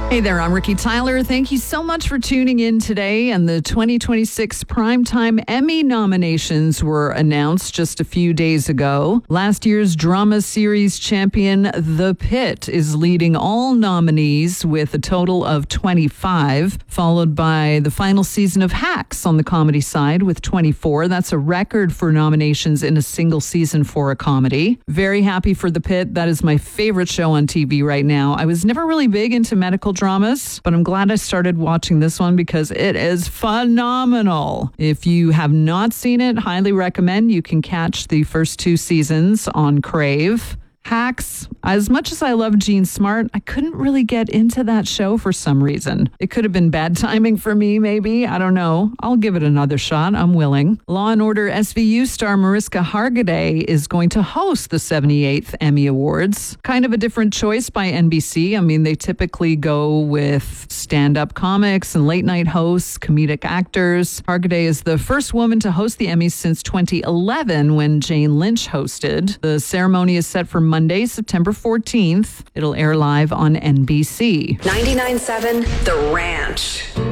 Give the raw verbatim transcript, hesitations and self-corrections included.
Hey there, I'm Ricky Tyler. Thank you so much for tuning in today. And the twenty twenty-six Primetime Emmy nominations were announced just a few days ago. Last year's drama series champion, The Pitt, is leading all nominees with a total of twenty-five, followed by the final season of Hacks on the comedy side with twenty-four. That's a record for nominations in a single season for a comedy. Very happy for The Pitt. That is my favorite show on T V right now. I was never really big into medical dramas, but I'm glad I started watching this one because it is phenomenal. If you have not seen it, highly recommend. You can catch the first two seasons on Crave. Hacks, as much as I love Jean Smart, I couldn't really get into that show for some reason. It could have been bad timing for me, maybe. I don't know. I'll give it another shot. I'm willing. Law and Order S V U star Mariska Hargitay is going to host the seventy-eighth Emmy Awards. Kind of a different choice by N B C. I mean, they typically go with stand-up comics and late-night hosts, comedic actors. Hargitay is the first woman to host the Emmys since twenty eleven when Jane Lynch hosted. The ceremony is set for Monday, September fourteenth. It'll air live on N B C. ninety-nine point seven The Ranch.